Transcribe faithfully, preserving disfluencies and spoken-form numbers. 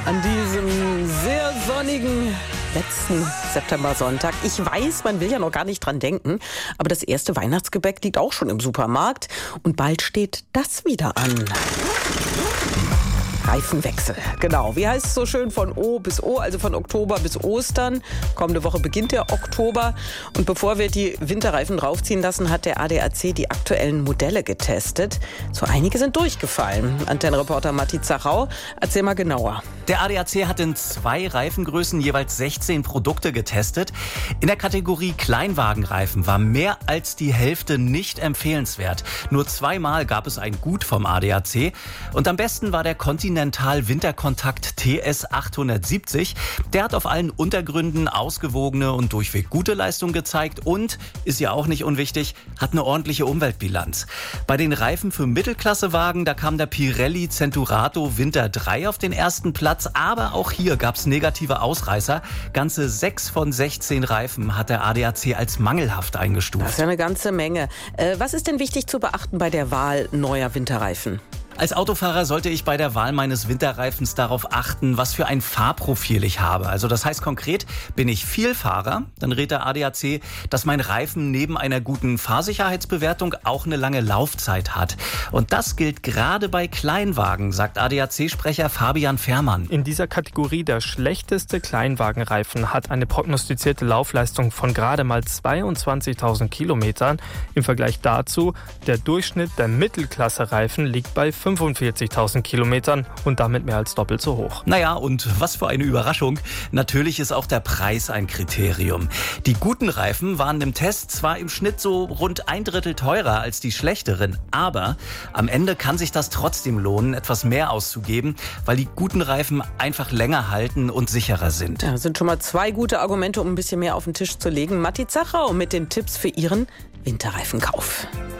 an diesem sehr sonnigen letzten September-Sonntag. Ich weiß, man will ja noch gar nicht dran denken, aber das erste Weihnachtsgebäck liegt auch schon im Supermarkt und bald steht das wieder an. Reifenwechsel, genau. Wie heißt es so schön? Von O bis O, also von Oktober bis Ostern. Kommende Woche beginnt der Oktober. Und bevor wir die Winterreifen draufziehen lassen, hat der A D A C die aktuellen Modelle getestet. So einige sind durchgefallen. Antennenreporter Matti Zachau, erzähl mal genauer. Der A D A C hat in zwei Reifengrößen jeweils sechzehn Produkte getestet. In der Kategorie Kleinwagenreifen war mehr als die Hälfte nicht empfehlenswert. Nur zweimal gab es ein Gut vom A D A C. Und am besten war der Continental Winterkontakt T S achthundertsiebzig. Der hat auf allen Untergründen ausgewogene und durchweg gute Leistung gezeigt und, ist ja auch nicht unwichtig, hat eine ordentliche Umweltbilanz. Bei den Reifen für Mittelklassewagen, da kam der Pirelli Centurato Winter drei auf den ersten Platz, aber auch hier gab es negative Ausreißer. Ganze sechs von sechzehn Reifen hat der A D A C als mangelhaft eingestuft. Das ist ja eine ganze Menge. Äh, was ist denn wichtig zu beachten bei der Wahl neuer Winterreifen? Als Autofahrer sollte ich bei der Wahl meines Winterreifens darauf achten, was für ein Fahrprofil ich habe. Also das heißt konkret, bin ich Vielfahrer, dann rät der A D A C, dass mein Reifen neben einer guten Fahrsicherheitsbewertung auch eine lange Laufzeit hat. Und das gilt gerade bei Kleinwagen, sagt A D A C-Sprecher Fabian Fährmann. In dieser Kategorie der schlechteste Kleinwagenreifen hat eine prognostizierte Laufleistung von gerade mal zweiundzwanzigtausend Kilometern. Im Vergleich dazu, der Durchschnitt der Mittelklasse-Reifen liegt bei fünfundvierzigtausend Kilometern und damit mehr als doppelt so hoch. Naja, und was für eine Überraschung. Natürlich ist auch der Preis ein Kriterium. Die guten Reifen waren im Test zwar im Schnitt so rund ein Drittel teurer als die schlechteren, aber am Ende kann sich das trotzdem lohnen, etwas mehr auszugeben, weil die guten Reifen einfach länger halten und sicherer sind. Ja, das sind schon mal zwei gute Argumente, um ein bisschen mehr auf den Tisch zu legen. Matti Zachau mit den Tipps für Ihren Winterreifenkauf.